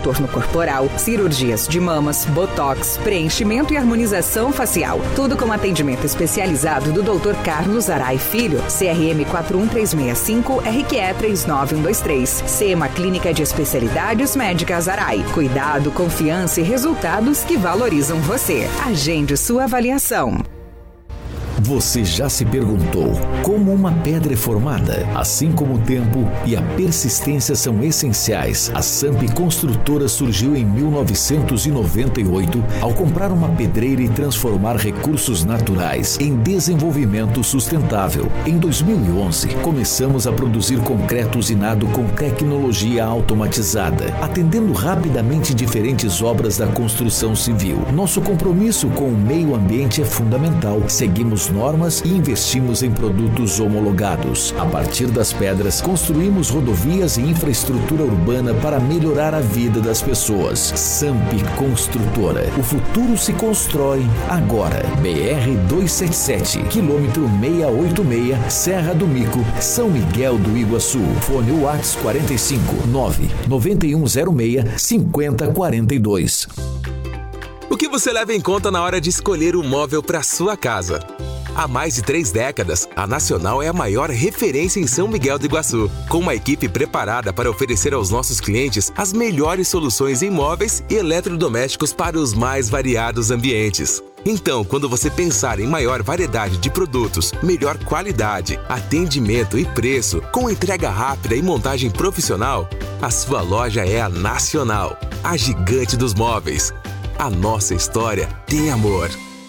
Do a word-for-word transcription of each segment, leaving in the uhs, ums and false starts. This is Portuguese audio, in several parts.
contorno corporal, cirurgias de mamas, botox, preenchimento e harmonização facial. Tudo com atendimento especializado do doutor Carlos Arai Filho, C R M quatro um três seis cinco, R Q E três nove um dois três. SEMA Clínica de Especialidades Médicas Arai. Cuidado, confiança e resultados que valorizam você. Agende sua avaliação. Você já se perguntou como uma pedra é formada? Assim como o tempo e a persistência são essenciais, a Samp Construtora surgiu em mil novecentos e noventa e oito ao comprar uma pedreira e transformar recursos naturais em desenvolvimento sustentável. Em dois mil e onze, começamos a produzir concreto usinado com tecnologia automatizada, atendendo rapidamente diferentes obras da construção civil. Nosso compromisso com o meio ambiente é fundamental. Seguimos normas e investimos em produtos homologados. A partir das pedras, construímos rodovias e infraestrutura urbana para melhorar a vida das pessoas. Samp Construtora. O futuro se constrói agora. B R duzentos e setenta e sete, quilômetro seiscentos e oitenta e seis, Serra do Mico, São Miguel do Iguaçu. Fone WhatsApp quarenta e cinco, nove nove um zero seis, cinco zero quatro dois. O que você leva em conta na hora de escolher um móvel para sua casa? Há mais de três décadas, a Nacional é a maior referência em São Miguel do Iguaçu, com uma equipe preparada para oferecer aos nossos clientes as melhores soluções em móveis e eletrodomésticos para os mais variados ambientes. Então, quando você pensar em maior variedade de produtos, melhor qualidade, atendimento e preço, com entrega rápida e montagem profissional, a sua loja é a Nacional, a gigante dos móveis. A nossa história tem amor.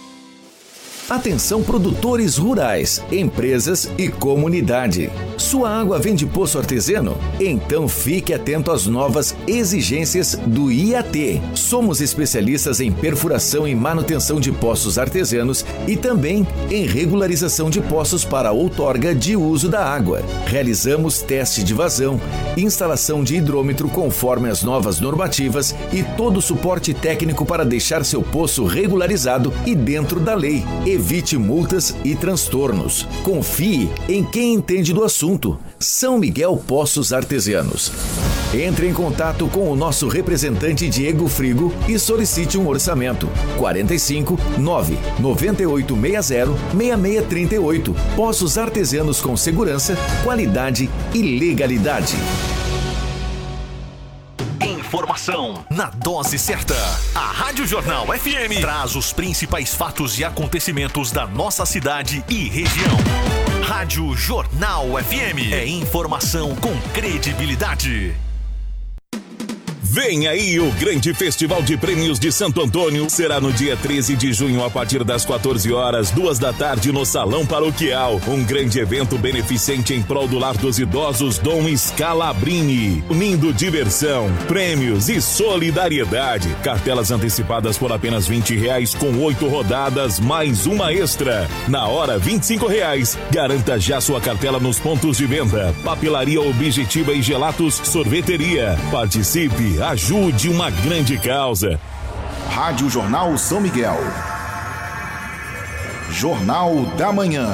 Atenção produtores rurais, empresas e comunidade. Sua água vem de poço artesiano? Então fique atento às novas exigências do I A T. Somos especialistas em perfuração e manutenção de poços artesianos e também em regularização de poços para outorga de uso da água. Realizamos teste de vazão, instalação de hidrômetro conforme as novas normativas e todo o suporte técnico para deixar seu poço regularizado e dentro da lei. Evite multas e transtornos. Confie em quem entende do assunto. São Miguel Poços Artesianos. Entre em contato com o nosso representante Diego Frigo e solicite um orçamento. quarenta e cinco, nove nove oito seis zero, seis seis três oito. Poços Artesianos com segurança, qualidade e legalidade. Informação na dose certa. A Rádio Jornal F M traz os principais fatos e acontecimentos da nossa cidade e região. Rádio Jornal F M é informação com credibilidade. Vem aí o grande Festival de Prêmios de Santo Antônio. Será no dia treze de junho, a partir das quatorze horas, duas da tarde, no Salão Paroquial. Um grande evento beneficente em prol do Lar dos Idosos Dom Scalabrini. Unindo diversão, prêmios e solidariedade. Cartelas antecipadas por apenas vinte reais, com oito rodadas, mais uma extra. Na hora, vinte e cinco reais. Garanta já sua cartela nos pontos de venda. Papelaria Objetiva e Gelatos Sorveteria. Participe. Ajude uma grande causa. Rádio Jornal São Miguel. Jornal da Manhã.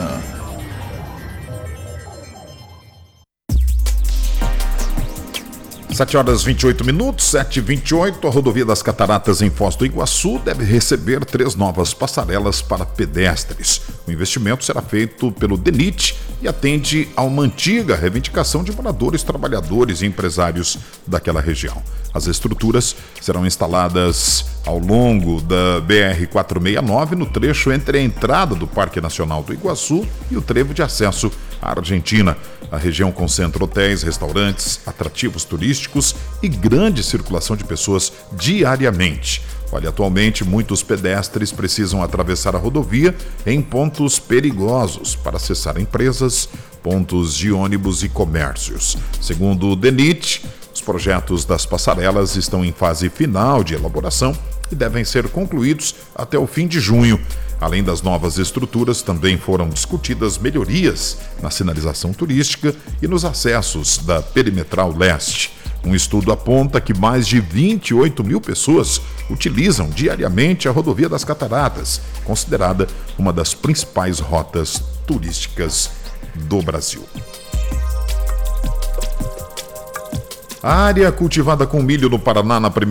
sete horas e vinte e oito minutos, sete e vinte e oito. A rodovia das Cataratas em Foz do Iguaçu deve receber três novas passarelas para pedestres. O investimento será feito pelo DENIT e atende a uma antiga reivindicação de moradores, trabalhadores e empresários daquela região. As estruturas serão instaladas ao longo da B R quatrocentos e sessenta e nove, no trecho entre a entrada do Parque Nacional do Iguaçu e o trevo de acesso à Argentina. A região concentra hotéis, restaurantes, atrativos turísticos e grande circulação de pessoas diariamente. Olha, atualmente muitos pedestres precisam atravessar a rodovia em pontos perigosos para acessar empresas, pontos de ônibus e comércios. Segundo o DENIT, os projetos das passarelas estão em fase final de elaboração e devem ser concluídos até o fim de junho. Além das novas estruturas, também foram discutidas melhorias na sinalização turística e nos acessos da Perimetral Leste. Um estudo aponta que mais de vinte e oito mil pessoas utilizam diariamente a rodovia das Cataratas, considerada uma das principais rotas turísticas do Brasil. A área cultivada com milho no Paraná na primeira